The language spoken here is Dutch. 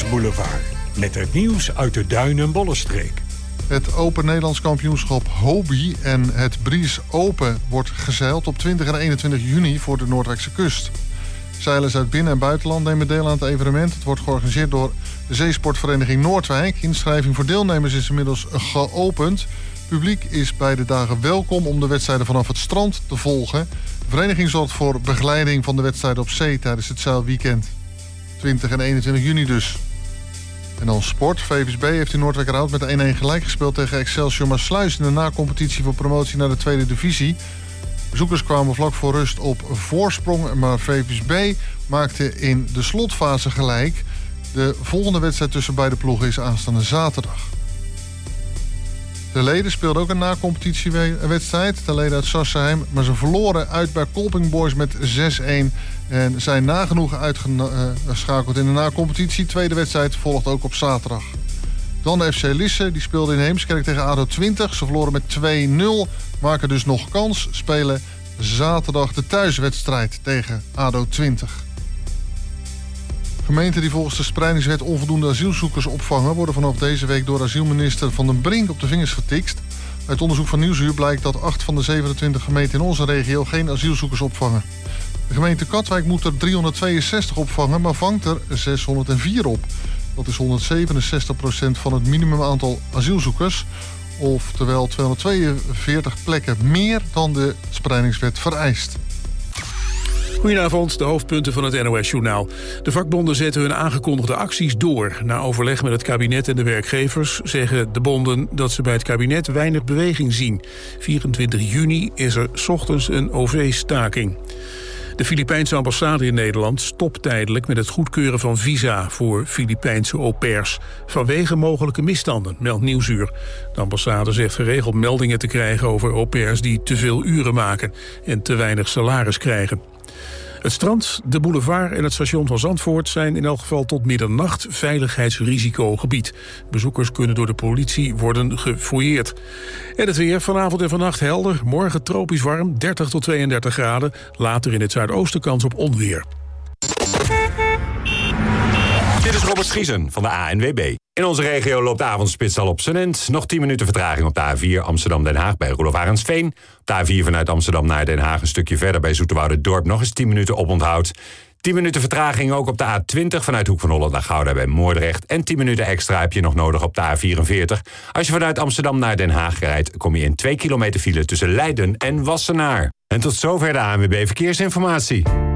Boulevard. Met het nieuws uit de Duin- en Bollenstreek. Het Open Nederlands kampioenschap Hobie en het Breeze Open wordt gezeild op 20 en 21 juni voor de Noordwijkse kust. Zeilers uit binnen- en buitenland nemen deel aan het evenement. Het wordt georganiseerd door de Zeesportvereniging Noordwijk. Inschrijving voor deelnemers is inmiddels geopend. Publiek is bij de dagen welkom om de wedstrijden vanaf het strand te volgen. De vereniging zorgt voor begeleiding van de wedstrijden op zee tijdens het zeilweekend. 20 en 21 juni dus. En dan sport. VVSB heeft in Noordwijkerhout met 1-1 gelijk gespeeld tegen Excelsior Maassluis in de nacompetitie voor promotie naar de tweede divisie. Bezoekers kwamen vlak voor rust op voorsprong, maar VVSB maakte in de slotfase gelijk. De volgende wedstrijd tussen beide ploegen is aanstaande zaterdag. De Leden speelden ook een nacompetitiewedstrijd. De Leden uit Sassenheim, maar ze verloren uit bij Kolping Boys met 6-1. En zijn nagenoeg uitgeschakeld in de nacompetitie. Tweede wedstrijd volgt ook op zaterdag. Dan de FC Lisse, die speelde in Heemskerk tegen ADO 20. Ze verloren met 2-0, maken dus nog kans. Spelen zaterdag de thuiswedstrijd tegen ADO 20. Gemeenten die volgens de spreidingswet onvoldoende asielzoekers opvangen worden vanaf deze week door asielminister Van den Brink op de vingers getikst. Uit onderzoek van Nieuwsuur blijkt dat 8 van de 27 gemeenten in onze regio geen asielzoekers opvangen. De gemeente Katwijk moet er 362 opvangen, maar vangt er 604 op. Dat is 167% van het minimumaantal asielzoekers. Oftewel 242 plekken meer dan de spreidingswet vereist. Goedenavond, de hoofdpunten van het NOS-journaal. De vakbonden zetten hun aangekondigde acties door. Na overleg met het kabinet en de werkgevers zeggen de bonden dat ze bij het kabinet weinig beweging zien. 24 juni is er 's ochtends een OV-staking. De Filipijnse ambassade in Nederland stopt tijdelijk met het goedkeuren van visa voor Filipijnse au pairs vanwege mogelijke misstanden, meldt Nieuwsuur. De ambassade zegt geregeld meldingen te krijgen over au pairs die te veel uren maken en te weinig salaris krijgen. Het strand, de boulevard en het station van Zandvoort zijn in elk geval tot middernacht veiligheidsrisicogebied. Bezoekers kunnen door de politie worden gefouilleerd. En het weer vanavond en vannacht helder, morgen tropisch warm, 30 tot 32 graden. Later in het zuidoosten kans op onweer. Dit is Robert Schiesen van de ANWB. In onze regio loopt de avondspits al op zijn end. Nog 10 minuten vertraging op de A4 Amsterdam-Den Haag bij Roelof Arendsveen. Op de A4 vanuit Amsterdam naar Den Haag een stukje verder bij Zoeterwoude-Dorp nog eens 10 minuten oponthoud. 10 minuten vertraging ook op de A20 vanuit Hoek van Holland naar Gouda bij Moordrecht. En 10 minuten extra heb je nog nodig op de A44. Als je vanuit Amsterdam naar Den Haag rijdt, kom je in 2 kilometer file tussen Leiden en Wassenaar. En tot zover de ANWB Verkeersinformatie.